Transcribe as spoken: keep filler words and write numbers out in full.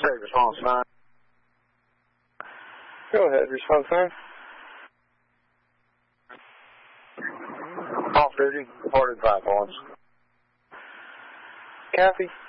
Great response nine. Go ahead, response nine. Off duty, reported five points. Kathy.